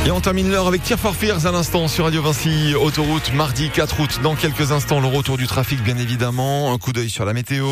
Et on termine l'heure avec Tears for Fears à l'instant sur Radio Vinci Autoroute, mardi 4 août. Dans quelques instants, le retour du trafic bien évidemment. Un coup d'œil sur la météo.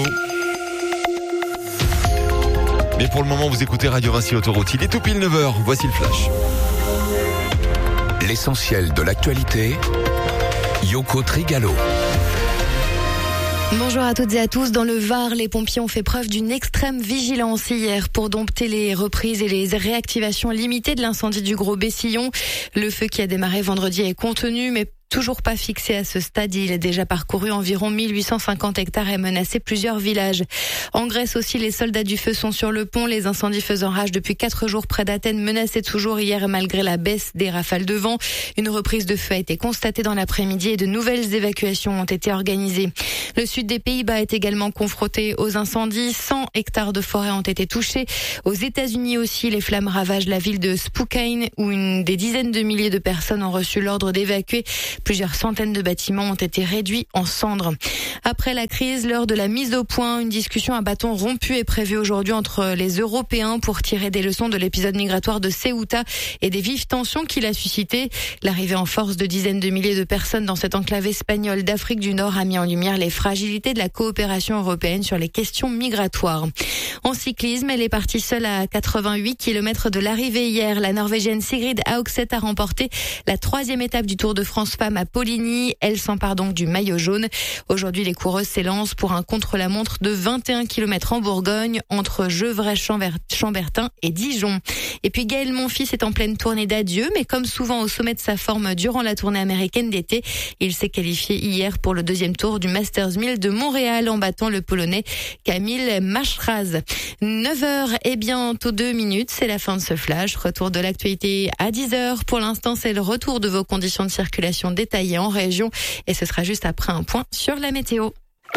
Mais pour le moment, vous écoutez Radio Vinci Autoroute. Il est tout pile 9h. Voici le flash. L'essentiel de l'actualité. Yoko Trigalo. Bonjour à toutes et à tous. Dans le Var, les pompiers ont fait preuve d'une extrême vigilance hier pour dompter les reprises et les réactivations limitées de l'incendie du Gros Bessillon. Le feu qui a démarré vendredi est contenu, mais toujours pas fixé à ce stade. Il a déjà parcouru environ 1850 hectares et menacé plusieurs villages. En Grèce aussi, les soldats du feu sont sur le pont. Les incendies faisant rage depuis 4 jours près d'Athènes menaçaient toujours hier malgré la baisse des rafales de vent. Une reprise de feu a été constatée dans l'après-midi et de nouvelles évacuations ont été organisées. Le sud des Pays-Bas est également confronté aux incendies. 100 hectares de forêt ont été touchés. Aux États-Unis aussi, les flammes ravagent la ville de Spokane où des dizaines de milliers de personnes ont reçu l'ordre d'évacuer. Plusieurs centaines de bâtiments ont été réduits en cendres. Après la crise, l'heure de la mise au point, une discussion à bâton rompu est prévue aujourd'hui entre les Européens pour tirer des leçons de l'épisode migratoire de Ceuta et des vives tensions qu'il a suscité. L'arrivée en force de dizaines de milliers de personnes dans cette enclave espagnole d'Afrique du Nord a mis en lumière les fragilités de la coopération européenne sur les questions migratoires. En cyclisme, elle est partie seule à 88 km de l'arrivée hier. La Norvégienne Sigrid Haugset a remporté la 3e étape du Tour de France Femmes à Poligny. Elle s'empare donc du maillot jaune. Aujourd'hui, les coureuses s'élancent pour un contre-la-montre de 21 km en Bourgogne entre Gevrey-Chambertin et Dijon. Et puis Gaël Monfils est en pleine tournée d'adieu, mais comme souvent au sommet de sa forme durant la tournée américaine d'été, il s'est qualifié hier pour le 2e tour du Masters 1000 de Montréal en battant le Polonais Kamil Machraz. 9h et bientôt 2 minutes, c'est la fin de ce flash. Retour de l'actualité à 10h. Pour l'instant, c'est le retour de vos conditions de circulation détaillées en région et ce sera juste après un point sur la météo.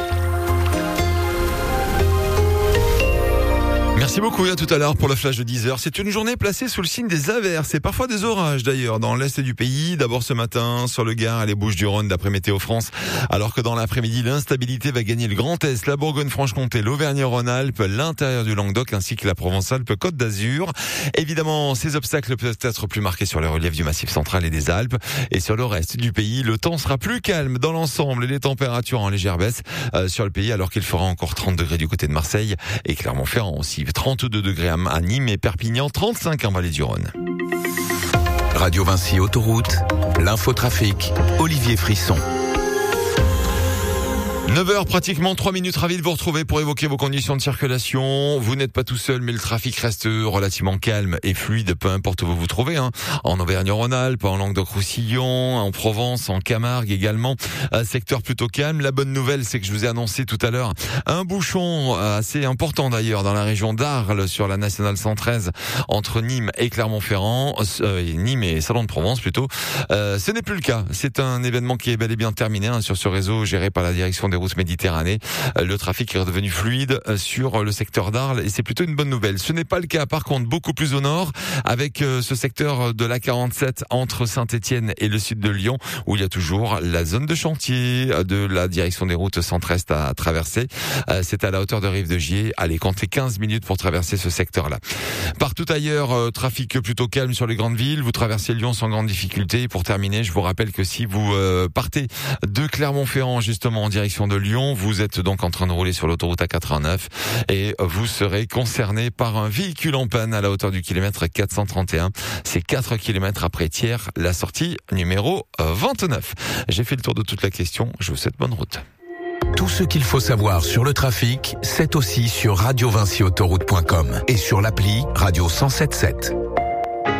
Merci beaucoup et à tout à l'heure pour le flash de 10h. C'est une journée placée sous le signe des averses et parfois des orages d'ailleurs dans l'est du pays. D'abord ce matin sur le Gard et les Bouches-du-Rhône d'après Météo France. Alors que dans l'après-midi, l'instabilité va gagner le Grand Est, la Bourgogne-Franche-Comté, l'Auvergne-Rhône-Alpes, l'intérieur du Languedoc ainsi que la Provence-Alpes-Côte d'Azur. Évidemment, ces obstacles peuvent être plus marqués sur les reliefs du Massif central et des Alpes. Et sur le reste du pays, le temps sera plus calme dans l'ensemble et les températures en légère baisse sur le pays alors qu'il fera encore 30 degrés du côté de Marseille et Clermont-Ferrand aussi. 32 degrés à Nîmes et Perpignan, 35 en Vallée du Rhône. Radio Vinci Autoroute, l'infotrafic, Olivier Frisson. 9h, pratiquement 3 minutes, ravi de vous retrouver pour évoquer vos conditions de circulation. Vous n'êtes pas tout seul, mais le trafic reste relativement calme et fluide, peu importe où vous vous trouvez, En Auvergne-Rhône-Alpes, en Languedoc-Roussillon, en Provence, en Camargue également. Un secteur plutôt calme. La bonne nouvelle, c'est que je vous ai annoncé tout à l'heure un bouchon assez important d'ailleurs dans la région d'Arles sur la nationale 113 entre Nîmes et Clermont-Ferrand, Nîmes et Salon de Provence plutôt. Ce n'est plus le cas. C'est un événement qui est bel et bien terminé sur ce réseau géré par la direction des routes Méditerranée. Le trafic est redevenu fluide sur le secteur d'Arles et c'est plutôt une bonne nouvelle. Ce n'est pas le cas par contre beaucoup plus au nord avec ce secteur de l'A47 entre Saint-Étienne et le sud de Lyon où il y a toujours la zone de chantier de la direction des routes centre-est à traverser. C'est à la hauteur de Rive de Gier. Allez, comptez 15 minutes pour traverser ce secteur-là. Partout ailleurs, trafic plutôt calme sur les grandes villes. Vous traversez Lyon sans grande difficulté. Et pour terminer, je vous rappelle que si vous partez de Clermont-Ferrand justement en direction de Lyon, vous êtes donc en train de rouler sur l'autoroute A89 et vous serez concerné par un véhicule en panne à la hauteur du kilomètre 431. C'est 4 kilomètres après Thiers, la sortie numéro 29. J'ai fait le tour de toute la question. Je vous souhaite bonne route. Tout ce qu'il faut savoir sur le trafic, c'est aussi sur radiovinciautoroute.com et sur l'appli Radio 107.7.